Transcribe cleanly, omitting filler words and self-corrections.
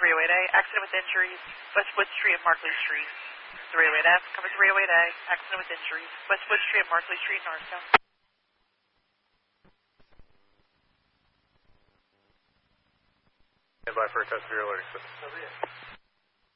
308A, accident with injuries, West Wood Street and Markley Street. 308F, cover 308A, accident with injuries, West Wood Street and Markley Street, Norristown. Stand by for a test of your alerting system.